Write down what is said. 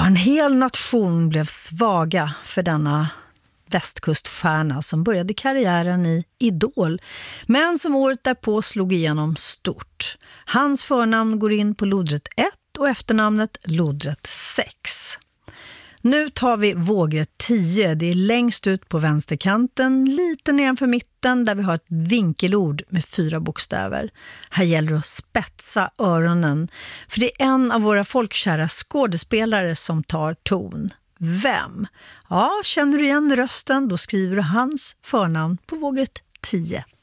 En hel nation blev svaga för denna västkuststjärna som började karriären i Idol, men som året därpå slog igenom stort. Hans förnamn går in på lodrätt 1 och efternamnet lodrätt 6. Nu tar vi vågrätt 10. Det är längst ut på vänsterkanten, lite nedanför mitten, där vi har ett vinkelord med 4 bokstäver. Här gäller det att spetsa öronen, för det är en av våra folkkära skådespelare som tar ton. Vem? Ja, känner du igen rösten? Då skriver du hans förnamn på vågrätt 10.